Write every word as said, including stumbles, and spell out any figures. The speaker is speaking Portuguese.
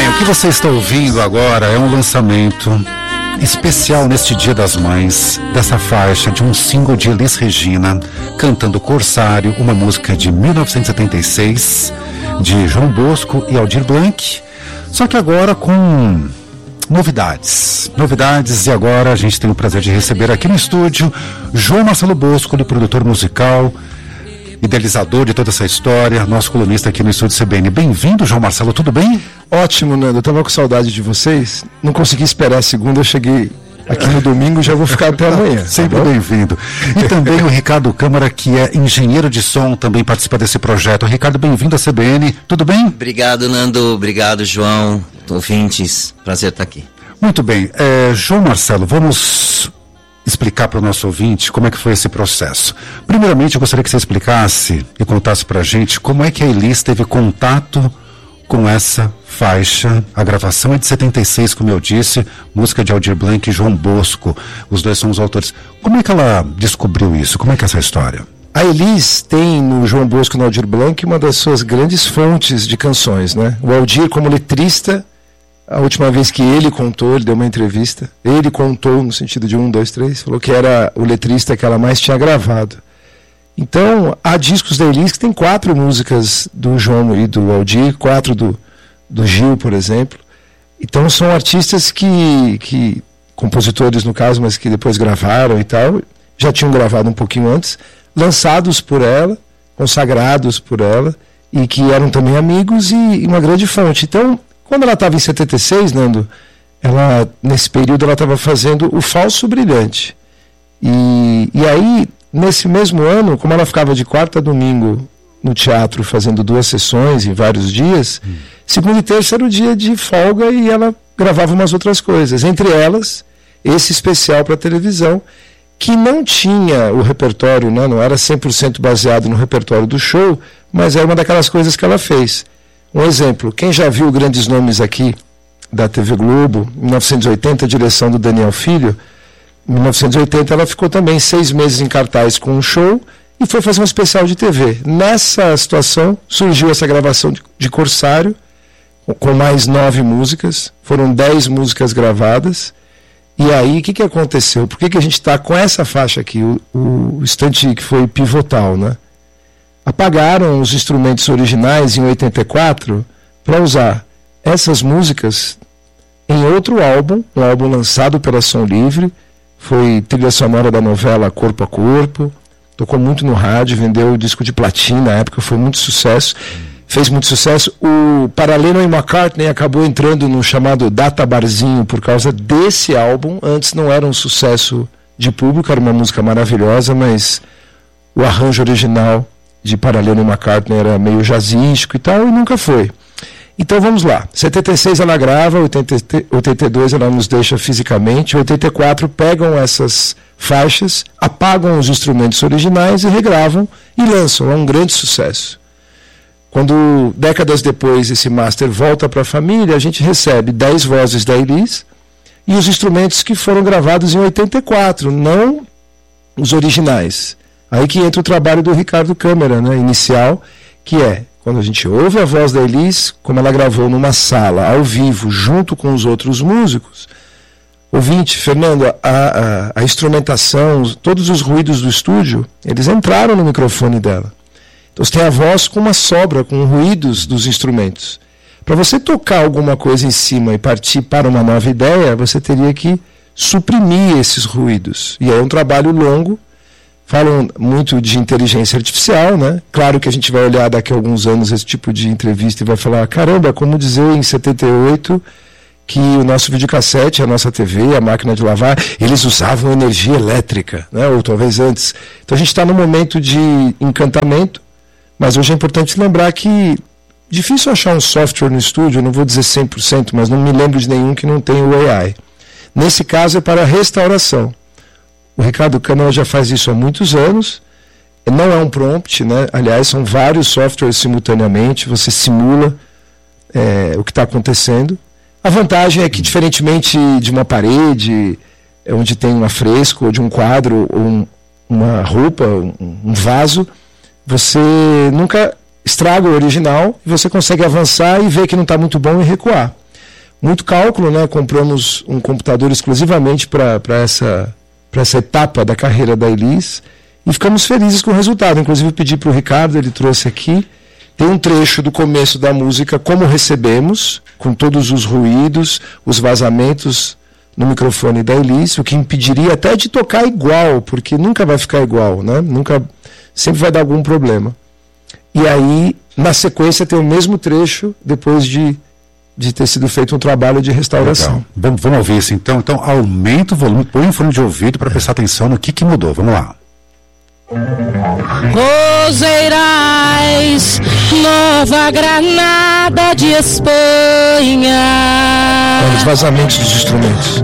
bem, o que você está ouvindo agora é um lançamento especial neste Dia das Mães, dessa faixa de um single de Elis Regina, cantando Corsário, uma música de mil novecentos e setenta e seis, de João Bosco e Aldir Blanc, só que agora com novidades. Novidades, e agora a gente tem o prazer de receber aqui no estúdio João Marcelo Bosco, produtor musical, idealizador de toda essa história, nosso colunista aqui no estúdio C B N. Bem-vindo, João Marcelo, tudo bem? Ótimo, Nando, eu tava com saudade de vocês, não consegui esperar a segunda, eu cheguei aqui no domingo, já vou ficar até amanhã. Sempre tá bem-vindo. E também o Ricardo Câmara, que é engenheiro de som, também participa desse projeto. Ricardo, bem-vindo à C B N, tudo bem? Obrigado, Nando, obrigado, João, ouvintes, prazer estar aqui. Muito bem, é, João Marcelo, vamos explicar para o nosso ouvinte como é que foi esse processo. Primeiramente, eu gostaria que você explicasse e contasse para a gente como é que a Elis teve contato com essa faixa. A gravação é de setenta e seis, como eu disse, música de Aldir Blanc e João Bosco, os dois são os autores. Como é que ela descobriu isso? Como é que é essa história? A Elis tem no João Bosco e no Aldir Blanc uma das suas grandes fontes de canções, né? O Aldir, como letrista, a última vez que ele contou, ele deu uma entrevista, ele contou no sentido de um, dois, três, falou que era o letrista que ela mais tinha gravado. Então, há discos da Elis que tem quatro músicas do João e do Aldir, quatro do, do Gil, por exemplo. Então, são artistas que, que, compositores no caso, mas que depois gravaram e tal, já tinham gravado um pouquinho antes, lançados por ela, consagrados por ela, e que eram também amigos e, e uma grande fonte. Então, quando ela estava em setenta e seis, Nando, ela, nesse período ela estava fazendo o Falso Brilhante. E, e aí, nesse mesmo ano, como ela ficava de quarta a domingo no teatro, fazendo duas sessões em vários dias, hum. segunda e terça era o dia de folga e ela gravava umas outras coisas. Entre elas, esse especial para televisão, que não tinha o repertório, né, não era cem por cento baseado no repertório do show, mas era uma daquelas coisas que ela fez. Um exemplo, quem já viu grandes nomes aqui da T V Globo, em mil novecentos e oitenta, a direção do Daniel Filho, em mil novecentos e oitenta ela ficou também seis meses em cartaz com um show e foi fazer um especial de T V. Nessa situação surgiu essa gravação de, de Corsário, com mais nove músicas, foram dez músicas gravadas. E aí, o que, que aconteceu? Por que, que a gente está com essa faixa aqui, o, o instante que foi pivotal, né? Apagaram os instrumentos originais em oitenta e quatro para usar essas músicas em outro álbum, um álbum lançado pela Som Livre, foi trilha sonora da novela Corpo a Corpo, tocou muito no rádio, vendeu o disco de platina na época, foi muito sucesso, fez muito sucesso. O Paralelo e McCartney acabou entrando no chamado Data Barzinho por causa desse álbum. Antes não era um sucesso de público, era uma música maravilhosa, mas o arranjo original de Paralelo e McCartney era meio jazzístico e tal, e nunca foi. Então vamos lá, setenta e seis ela grava, oitenta, oitenta e dois ela nos deixa fisicamente, oitenta e quatro pegam essas faixas, apagam os instrumentos originais e regravam e lançam, é um grande sucesso. Quando, décadas depois, esse master volta para a família, a gente recebe dez vozes da Elis e os instrumentos que foram gravados em oitenta e quatro, não os originais. Aí que entra o trabalho do Ricardo Câmara, né, inicial, que é, quando a gente ouve a voz da Elis, como ela gravou numa sala, ao vivo, junto com os outros músicos, ouvinte, Fernando, a, a, a instrumentação, todos os ruídos do estúdio, eles entraram no microfone dela. Então você tem a voz com uma sobra, com ruídos dos instrumentos. Para você tocar alguma coisa em cima e partir para uma nova ideia, você teria que suprimir esses ruídos. E é um trabalho longo. Falam muito de inteligência artificial, né? Claro que a gente vai olhar daqui a alguns anos esse tipo de entrevista e vai falar, caramba, como dizer em setenta e oito que o nosso videocassete, a nossa T V, a máquina de lavar, eles usavam energia elétrica, né? Ou talvez antes. Então a gente está num momento de encantamento, mas hoje é importante lembrar que difícil achar um software no estúdio, não vou dizer cem por cento, mas não me lembro de nenhum que não tenha o A I. Nesse caso é para restauração. O Ricardo Câmara já faz isso há muitos anos, não é um prompt, né? Aliás, são vários softwares simultaneamente, você simula é, o que está acontecendo. A vantagem é que, diferentemente de uma parede, onde tem um afresco, ou de um quadro, ou um, uma roupa, um, um vaso, você nunca estraga o original, e você consegue avançar e ver que não está muito bom e recuar. muito cálculo, né? Compramos um computador exclusivamente para essa, para essa etapa da carreira da Elis e ficamos felizes com o resultado. Inclusive eu pedi para o Ricardo, ele trouxe aqui, tem um trecho do começo da música, Como Recebemos, com todos os ruídos, os vazamentos no microfone da Elis, o que impediria até de tocar igual, porque nunca vai ficar igual, né? Nunca, sempre vai dar algum problema. E aí, na sequência, tem o mesmo trecho depois de, de ter sido feito um trabalho de restauração. Vamos, vamos ouvir isso então. Então, aumenta o volume, põe um fone de ouvido para prestar atenção no que, que mudou. Vamos lá. Roseirais, Nova Granada de Espanha. Olha os vazamentos dos instrumentos.